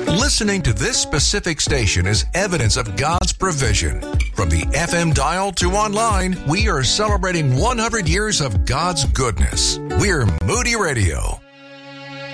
Listening to this specific station is evidence of God's provision. From the FM dial to online, we are celebrating 100 years of God's goodness. We're Moody Radio.